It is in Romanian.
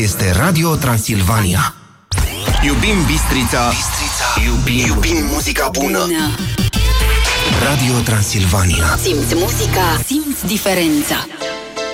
este Radio Transilvania. Iubim Bistrița, iubim muzica bună. Radio Transilvania. Simți muzica, simți diferența.